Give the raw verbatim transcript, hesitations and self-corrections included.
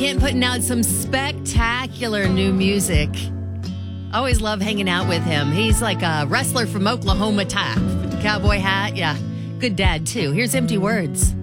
And putting out some spectacular new music. Always love hanging out with him. He's like a wrestler from Oklahoma type. Cowboy hat, yeah. Good dad, too. Here's Empty Words.